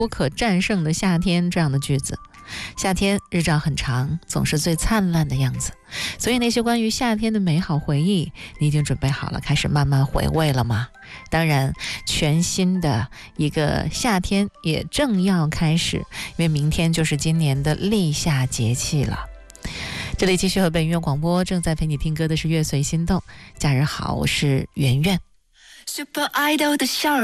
不可战胜的夏天这样的句子。夏天日照很长，总是最灿烂的样子，所以那些关于夏天的美好回忆，你已经准备好了开始慢慢回味了吗？当然，全新的一个夏天也正要开始，因为明天就是今年的立夏节气了。这里继续河北音乐广播，正在陪你听歌的是乐随心动。假日好，我是圆圆。 Super Idol 的笑容